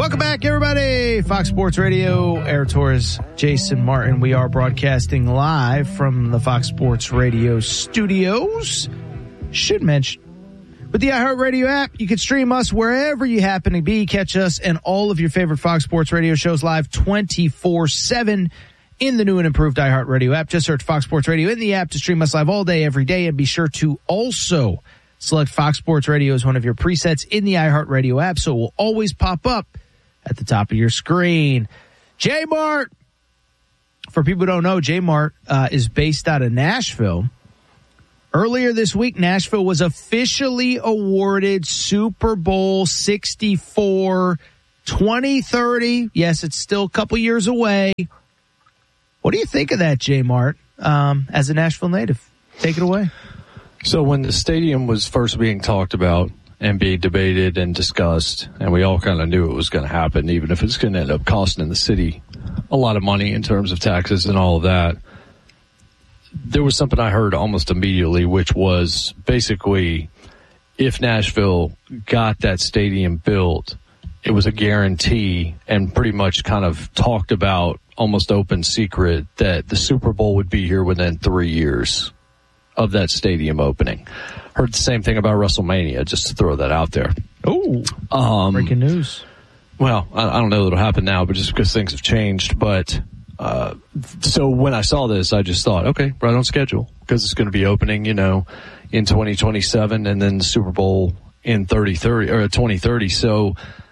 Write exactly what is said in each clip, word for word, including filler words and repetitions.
Welcome back, everybody. Fox Sports Radio, Eric Torres, Jason Martin. We are broadcasting live from the Fox Sports Radio studios. Should mention, with the iHeartRadio app, you can stream us wherever you happen to be. Catch us and all of your favorite Fox Sports Radio shows live twenty-four seven in the new and improved iHeartRadio app. Just search Fox Sports Radio in the app to stream us live all day, every day. And be sure to also select Fox Sports Radio as one of your presets in the iHeartRadio app, so it will always pop up at the top of your screen. J-Mart. For people who don't know, J-Mart uh, is based out of Nashville. Earlier this week, Nashville was officially awarded Super Bowl sixty-four twenty thirty. Yes, it's still a couple years away. What do you think of that, J-Mart, um, as a Nashville native? Take it away. So when the stadium was first being talked about and being debated and discussed, and we all kind of knew it was going to happen, even if it's going to end up costing the city a lot of money in terms of taxes and all of that, there was something I heard almost immediately, which was basically if Nashville got that stadium built, it was a guarantee and pretty much kind of talked about almost open secret that the Super Bowl would be here within three years of that stadium opening. Heard the same thing about WrestleMania, just to throw that out there. Oh, um, breaking news. Well, I, I don't know that it'll happen now, but just because things have changed. But uh, so when I saw this, I just thought, okay, right on schedule, because it's going to be opening, you know, in twenty twenty-seven, and then the Super Bowl in thirty thirty or twenty thirty. So,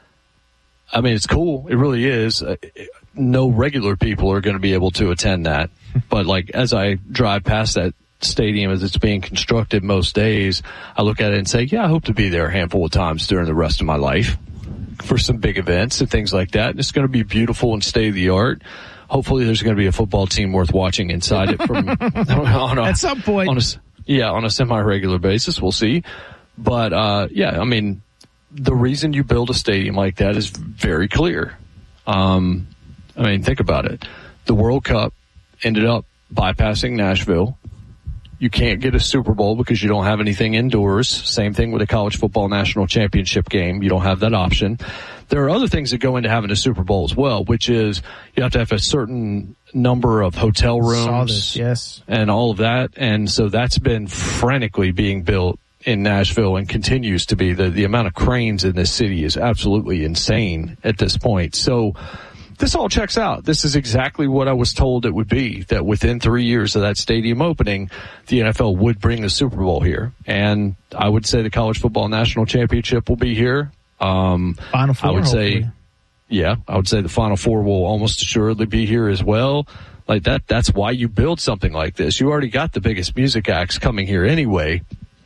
I mean, it's cool. It really is. Uh, no regular people are going to be able to attend that. But like as I drive past that stadium as it's being constructed most days, I look at it and say, yeah, I hope to be there a handful of times during the rest of my life for some big events and things like that. And it's going to be beautiful and state of the art. Hopefully there's going to be a football team worth watching inside it from on a, at some point. On a, yeah, on a semi-regular basis. We'll see. But, uh, yeah, I mean, the reason you build a stadium like that is very clear. Um, I mean, think about it. The World Cup ended up bypassing Nashville. You can't get a Super Bowl because you don't have anything indoors. Same thing with a college football national championship game. You don't have that option. There are other things that go into having a Super Bowl as well, which is you have to have a certain number of hotel rooms. Saw this, yes. And all of that. And so that's been frantically being built in Nashville and continues to be. The, the amount of cranes in this city is absolutely insane at this point. So this all checks out. This is exactly what I was told it would be, that within three years of that stadium opening, the N F L would bring the Super Bowl here. And I would say the college football national championship will be here. Um, Final Four, I would hopefully. say, yeah, I would say the Final Four will almost assuredly be here as well. Like that, that's why you build something like this. You already got the biggest music acts coming here anyway.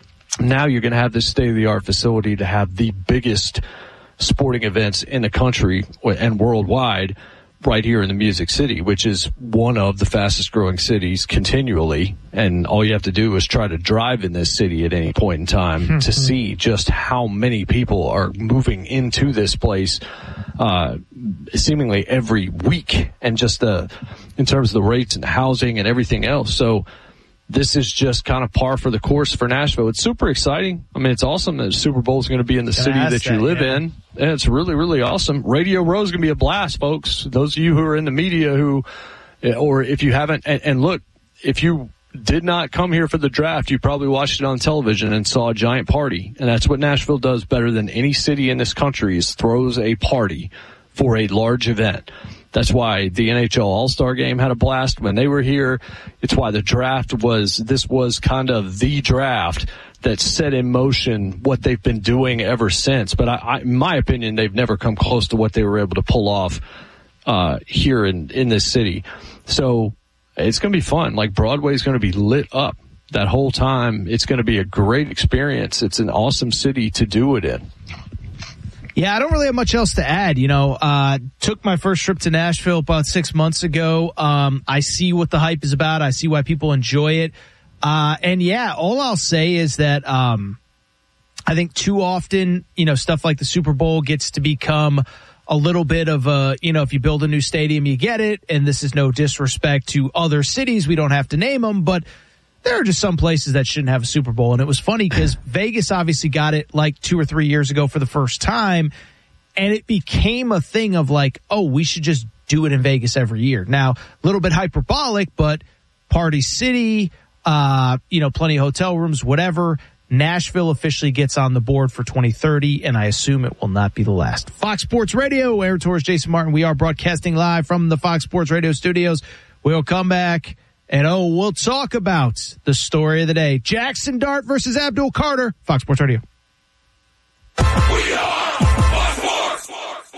Now you're going to have this state-of-the-art facility to have the biggest sporting events in the country and worldwide right here in the Music City, which is one of the fastest growing cities continually. And all you have to do is try to drive in this city at any point in time mm-hmm. to see just how many people are moving into this place uh seemingly every week, and just the in terms of the rates and housing and everything else. So this is just kind of par for the course for Nashville. It's super exciting. I mean, it's awesome that the Super Bowl is going to be in the city that you that, live yeah. in. And it's really, really awesome. Radio Row is going to be a blast, folks. Those of you who are in the media who, or if you haven't, and, and look, if you did not come here for the draft, you probably watched it on television and saw a giant party. And that's what Nashville does better than any city in this country, is throws a party for a large event. That's why the N H L All-Star Game had a blast when they were here. It's why the draft was, this was kind of the draft that set in motion what they've been doing ever since. But I, I, in my opinion, they've never come close to what they were able to pull off uh, here in, in this city. So it's going to be fun. Like, Broadway's going to be lit up that whole time. It's going to be a great experience. It's an awesome city to do it in. Yeah, I don't really have much else to add. You know, uh, took my first trip to Nashville about six months ago. Um, I see what the hype is about. I see why people enjoy it. Uh, and yeah, all I'll say is that, um, I think too often, you know, stuff like the Super Bowl gets to become a little bit of a, you know, if you build a new stadium, you get it. And this is no disrespect to other cities. We don't have to name them, but there are just some places that shouldn't have a Super Bowl. And it was funny because Vegas obviously got it like two or three years ago for the first time. And it became a thing of like, oh, we should just do it in Vegas every year. Now, a little bit hyperbolic, but Party City, uh, you know, plenty of hotel rooms, whatever. Nashville officially gets on the board for twenty thirty, and I assume it will not be the last. Fox Sports Radio, Aaron Torres, Jason Martin. We are broadcasting live from the Fox Sports Radio studios. We'll come back, and oh, we'll talk about the story of the day. Jackson Dart versus Abdul Carter. Fox Sports Radio. We are Fox Sports.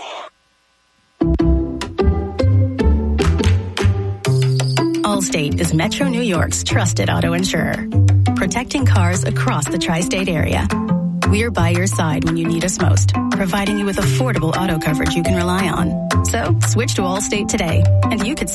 Allstate is Metro New York's trusted auto insurer, protecting cars across the tri-state area. We're by your side when you need us most, providing you with affordable auto coverage you can rely on. So switch to Allstate today, and you could